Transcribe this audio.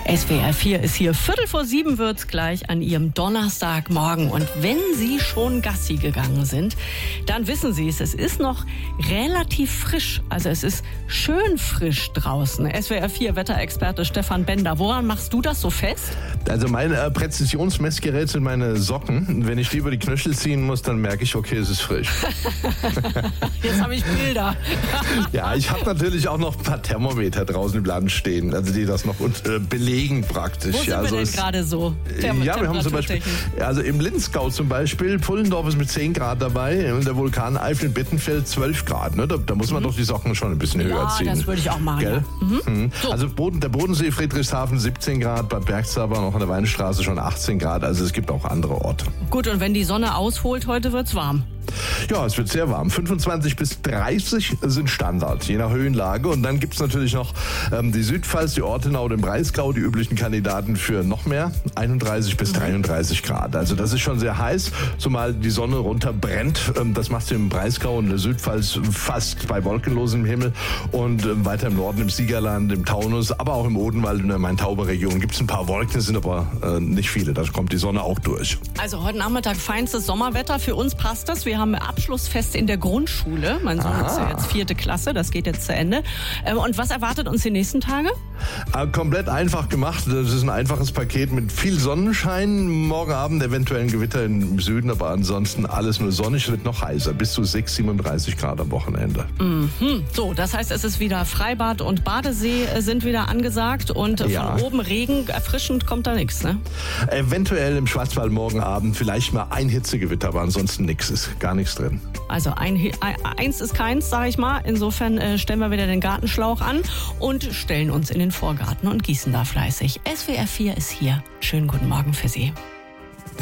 SWR 4 ist hier. 6:45 wird's gleich an Ihrem Donnerstagmorgen. Und wenn Sie schon Gassi gegangen sind, dann wissen Sie es. Es ist noch relativ frisch. Also es ist schön frisch draußen. SWR 4 Wetterexperte Stefan Bender. Woran machst du das so fest? Also mein Präzisionsmessgerät sind meine Socken. Wenn ich die über die Knöchel ziehen muss, dann merke ich, okay, es ist frisch. Jetzt habe ich Bilder. Ja, ich habe natürlich auch noch ein paar Thermometer draußen im Laden stehen, also die das noch belegen praktisch. Wo sind wir denn gerade so? Ja, wir haben zum Beispiel, also im Linzgau zum Beispiel, Pullendorf ist mit 10 Grad dabei und der Vulkan Eifel in Bittenfeld 12 Grad. Ne? Da muss man doch die Socken schon ein bisschen höher ziehen. Ja, das würde ich auch machen. Gell? Ja. So. Also der Bodensee, Friedrichshafen 17 Grad, Bad Bergzabern noch an der Weinstraße schon 18 Grad. Also es gibt auch andere Orte. Gut, und wenn die Sonne ausholt, heute wird's warm. Ja, es wird sehr warm. 25 bis 30 sind Standard, je nach Höhenlage. Und dann gibt's natürlich noch die Südpfalz, die Ortenau, den Breisgau, die üblichen Kandidaten für noch mehr, 31 bis 33 Grad. Also das ist schon sehr heiß, zumal die Sonne runterbrennt. Das macht sie im Breisgau und der Südpfalz fast bei wolkenlosem Himmel. Und weiter im Norden, im Siegerland, im Taunus, aber auch im Odenwald und in der Main-Tauber-Region gibt's ein paar Wolken, sind aber nicht viele. Da kommt die Sonne auch durch. Also heute Nachmittag feinstes Sommerwetter. Für uns passt das. Wir haben Abschlussfest in der Grundschule. Mein Sohn ist ja jetzt 4. Klasse, das geht jetzt zu Ende. Und was erwartet uns die nächsten Tage? Komplett einfach gemacht. Das ist ein einfaches Paket mit viel Sonnenschein. Morgen Abend eventuell ein Gewitter im Süden, aber ansonsten alles nur sonnig. Es wird noch heißer, bis zu 37 Grad am Wochenende. So, das heißt, es ist wieder Freibad und Badesee sind wieder angesagt und von oben Regen, erfrischend kommt da nichts, ne? Eventuell im Schwarzwald morgen Abend vielleicht mal ein Hitzegewitter, aber ansonsten nichts, ist gar nichts drin. Also eins ist keins, sag ich mal. Insofern stellen wir wieder den Gartenschlauch an und stellen uns in den Vorgarten und gießen da fleißig. SWR 4 ist hier. Schönen guten Morgen für Sie.